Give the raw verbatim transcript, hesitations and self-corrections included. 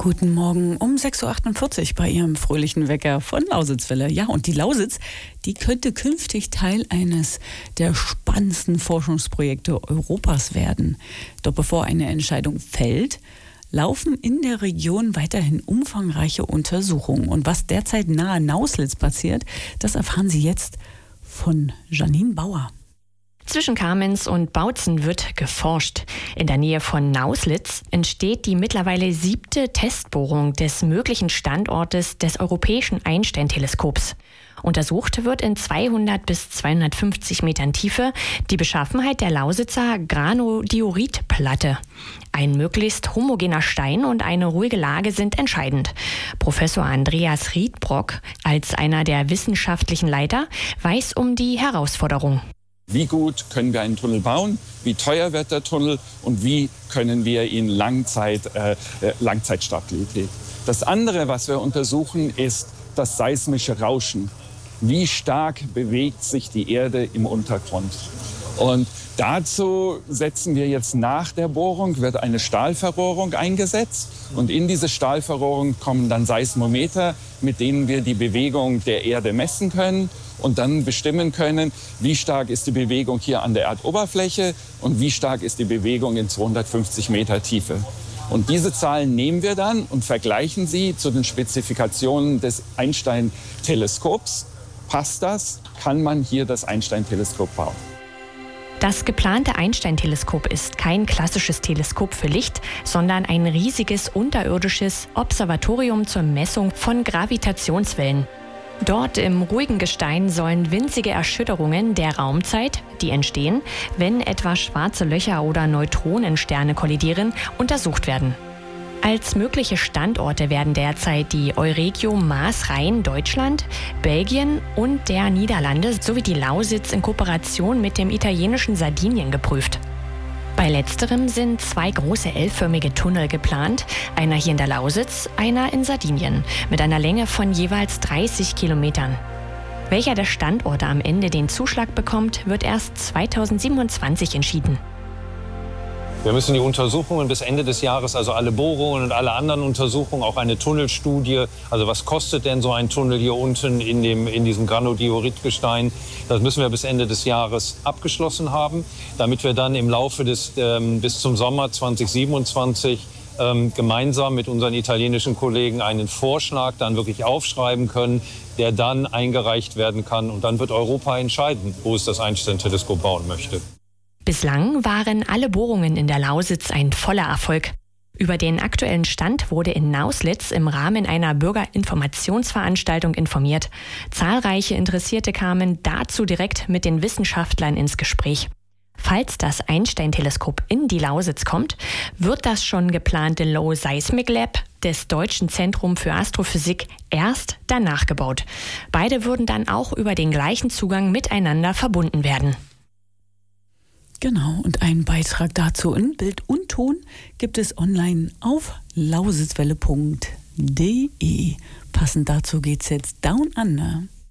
Guten Morgen um sechs Uhr achtundvierzig bei Ihrem fröhlichen Wecker von Lausitzwelle. Ja, und die Lausitz, die könnte künftig Teil eines der spannendsten Forschungsprojekte Europas werden. Doch bevor eine Entscheidung fällt, laufen in der Region weiterhin umfangreiche Untersuchungen. Und was derzeit nahe Nauslitz passiert, das erfahren Sie jetzt von Janine Bauer. Zwischen Kamenz und Bautzen wird geforscht. In der Nähe von Nauslitz entsteht die mittlerweile siebte Testbohrung des möglichen Standortes des Europäischen Einstein-Teleskops. Untersucht wird in zweihundert bis zweihundertfünfzig Metern Tiefe die Beschaffenheit der Lausitzer Granodioritplatte. Ein möglichst homogener Stein und eine ruhige Lage sind entscheidend. Professor Andreas Riedbrock, als einer der wissenschaftlichen Leiter, weiß um die Herausforderung. Wie gut können wir einen Tunnel bauen? Wie teuer wird der Tunnel? Und wie können wir ihn Langzeit, äh, Langzeitstabilität? Das andere, was wir untersuchen, ist das seismische Rauschen. Wie stark bewegt sich die Erde im Untergrund? Und dazu setzen wir jetzt nach der Bohrung, wird eine Stahlverrohrung eingesetzt. Und in diese Stahlverrohrung kommen dann Seismometer, mit denen wir die Bewegung der Erde messen können und dann bestimmen können, wie stark ist die Bewegung hier an der Erdoberfläche und wie stark ist die Bewegung in zweihundertfünfzig Meter Tiefe. Und diese Zahlen nehmen wir dann und vergleichen sie zu den Spezifikationen des Einstein-Teleskops. Passt das? Kann man hier das Einstein-Teleskop bauen? Das geplante Einstein-Teleskop ist kein klassisches Teleskop für Licht, sondern ein riesiges unterirdisches Observatorium zur Messung von Gravitationswellen. Dort im ruhigen Gestein sollen winzige Erschütterungen der Raumzeit, die entstehen, wenn etwa schwarze Löcher oder Neutronensterne kollidieren, untersucht werden. Als mögliche Standorte werden derzeit die Euregio Maas-Rhein Deutschland, Belgien und der Niederlande sowie die Lausitz in Kooperation mit dem italienischen Sardinien geprüft. Bei letzterem sind zwei große L-förmige Tunnel geplant, einer hier in der Lausitz, einer in Sardinien, mit einer Länge von jeweils dreißig Kilometern. Welcher der Standorte am Ende den Zuschlag bekommt, wird erst zweitausendsiebenundzwanzig entschieden. Wir müssen die Untersuchungen bis Ende des Jahres, also alle Bohrungen und alle anderen Untersuchungen, auch eine Tunnelstudie, also was kostet denn so ein Tunnel hier unten in, dem, in diesem Granodioritgestein, das müssen wir bis Ende des Jahres abgeschlossen haben, damit wir dann im Laufe des, ähm, bis zum Sommer zweitausendsiebenundzwanzig ähm, gemeinsam mit unseren italienischen Kollegen einen Vorschlag dann wirklich aufschreiben können, der dann eingereicht werden kann. Und dann wird Europa entscheiden, wo es das Einstein-Teleskop bauen möchte. Bislang waren alle Bohrungen in der Lausitz ein voller Erfolg. Über den aktuellen Stand wurde in Nauslitz im Rahmen einer Bürgerinformationsveranstaltung informiert. Zahlreiche Interessierte kamen dazu direkt mit den Wissenschaftlern ins Gespräch. Falls das Einstein-Teleskop in die Lausitz kommt, wird das schon geplante Low Seismic Lab des Deutschen Zentrum für Astrophysik erst danach gebaut. Beide würden dann auch über den gleichen Zugang miteinander verbunden werden. Genau, und einen Beitrag dazu in Bild und Ton gibt es online auf lausitzwelle punkt de. Passend dazu geht's jetzt Down Under.